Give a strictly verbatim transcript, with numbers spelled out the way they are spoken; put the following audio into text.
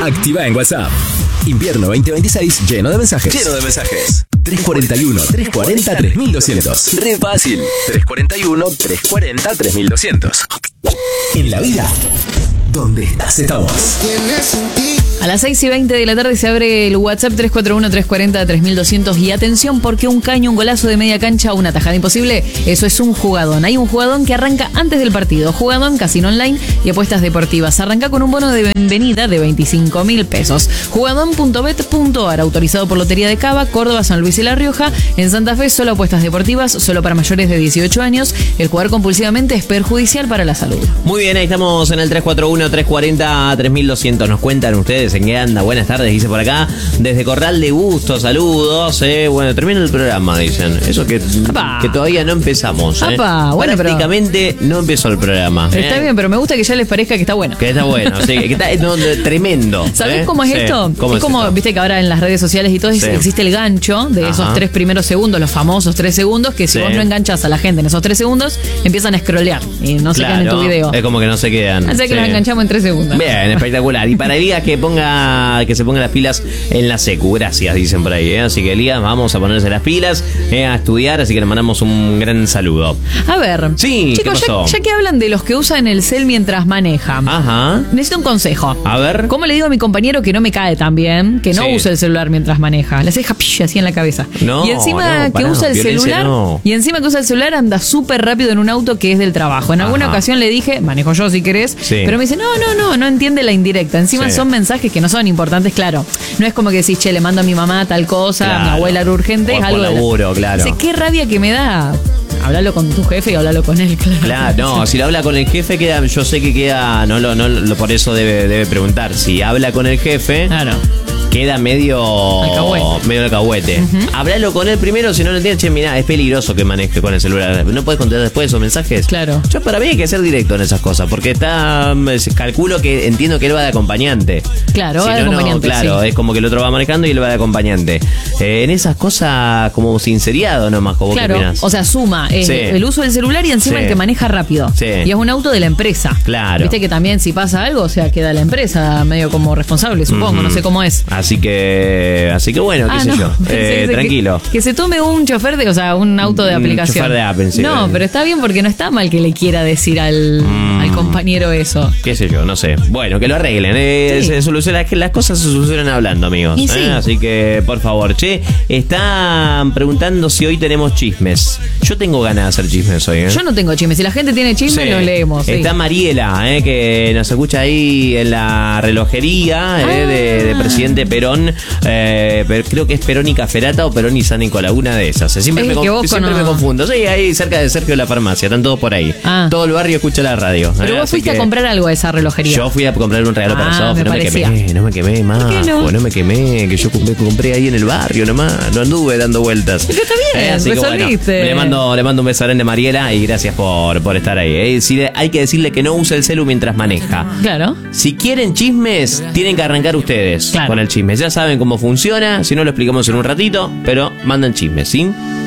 Activa en WhatsApp. Invierno veinte veintiséis lleno de mensajes. Lleno de mensajes. tres cuarenta y uno, tres cuarenta, tres mil doscientos. Re fácil. tres cuarenta y uno, tres cuarenta, tres mil doscientos. En la vida, donde estás, estamos. A las seis y veinte de la tarde se abre el WhatsApp tres cuatro uno, tres cuarenta, tres mil doscientos. Y atención, porque un caño, un golazo de media cancha, una tajada imposible, eso es un jugadón. Hay un jugadón que arranca antes del partido. Jugadón, casino online y apuestas deportivas. Arranca con un bono de bienvenida de veinticinco mil pesos. Jugadón punto bet punto ar, autorizado por Lotería de Cava, Córdoba, San Luis y La Rioja. En Santa Fe, solo apuestas deportivas, solo para mayores de dieciocho años. El jugar compulsivamente es perjudicial para la salud. Muy bien, ahí estamos en el tres cuatro uno, tres cuarenta, tres mil doscientos. Nos cuentan ustedes en qué anda. Buenas tardes, dice por acá. Desde Corral de Bustos, saludos. Eh. Bueno, termina el programa, dicen. Eso que, que todavía no empezamos. Eh. Apa, bueno, prácticamente pero... no empezó el programa. Está eh. bien, pero me gusta que ya les parezca que está bueno. Que está bueno, sí, que está no, tremendo. ¿Sabés eh? cómo es sí. esto? ¿Cómo es, es como, esto? viste que ahora en las redes sociales y todo sí. existe el gancho de esos Ajá. tres primeros segundos, los famosos tres segundos, que si sí. vos no enganchás a la gente en esos tres segundos, empiezan a scrollear y no se claro, quedan en tu video. Es como que no se quedan. Así que sí. los enganchamos en tres segundos. Bien, espectacular. Y para Elías que ponga, que se ponga las pilas en la secu, gracias, dicen por ahí. ¿eh? Así que Elías, vamos a ponerse las pilas, eh, a estudiar, así que le mandamos un gran saludo. A ver, sí, chicos, ¿qué pasó? Ya, ya que hablan de los que usan el cel mientras manejan, Ajá. necesito un consejo. A ver. ¿Cómo le digo a mi compañero que no me cae tan bien, que no sí. use el celular mientras maneja? Le hace japish así en la cabeza. No, y encima no, que pará, usa el celular, no. y encima que usa el celular anda súper rápido en un auto que es del trabajo. En alguna Ajá. ocasión le dije, manejo yo si querés, sí. pero me dice, no, no, no, no entiende la indirecta. Encima sí. son mensajes que no son importantes, claro. No es como que decís, che, le mando a mi mamá tal cosa, claro. a mi abuela era urgente, o es algo por laburo, de la... claro. Sé qué rabia que me da. Hablalo con tu jefe y hablalo con él, claro. Claro, no, si lo habla con el jefe queda, yo sé que queda, no lo, no lo, por eso debe, debe preguntar. Si habla con el jefe, claro. queda medio alcahuete. medio alcahuete. Uh-huh. Hablalo con él primero, si no lo entiendes, che, mirá, es peligroso que maneje con el celular. ¿No puedes contestar después esos mensajes? Claro. Yo para mí hay que ser directo en esas cosas, porque está, calculo que entiendo que él va de acompañante. Claro, si va de no, acompañante. No, claro, sí. es como que el otro va manejando y él va de acompañante. Eh, en esas cosas como sinceriado nomás, como claro, que opinás. O sea, suma eh, sí. el uso del celular y encima sí. el que maneja rápido. Sí. Y es un auto de la empresa. Claro. Viste que también si pasa algo, o sea, queda la empresa medio como responsable, supongo, uh-huh. no sé cómo es. Así que, así que bueno, qué ah, sé no. yo. Eh, tranquilo. Que, que se tome un chofer de, o sea, un auto de aplicación. Un chofer de Apple, sí. No, pero está bien porque no está mal que le quiera decir al, mm. al compañero eso. Qué sé yo, no sé. Bueno, que lo arreglen. Eh, sí. se soluciona, que las cosas se solucionan hablando, amigos. Y sí. eh, así que, por favor, che, están preguntando si hoy tenemos chismes. Yo tengo ganas de hacer chismes hoy, ¿eh? Yo no tengo chismes. Si la gente tiene chismes, sí. los leemos. Sí. Está Mariela, eh, que nos escucha ahí en la relojería eh, ah. de, de Presidente Perón. Eh, pero creo que es Perón y Caferata o Perón y San Nicolás, una de esas. Siempre, me, conf- siempre no. me confundo. Sí, ahí cerca de Sergio de la Farmacia, están todos por ahí. Ah. Todo el barrio escucha la radio. Pero eh, vos fuiste a comprar algo a esa relojería. Yo fui a comprar un regalo ah, para Sofi, no parecía. me quemé, no me quemé más. No? no me quemé, que yo me compré ahí en el barrio nomás, no anduve dando vueltas. Pero está bien, eh, así resolviste. Que, bueno, le mando, le mando un beso grande a Mariela y gracias por, por estar ahí. Eh. Si de, hay que decirle que no use el celu mientras maneja. Claro. Si quieren chismes, tienen que arrancar ustedes claro. con el chisme. Ya saben cómo funciona, si no lo explicamos en un ratito, pero mandan chismes, ¿sí?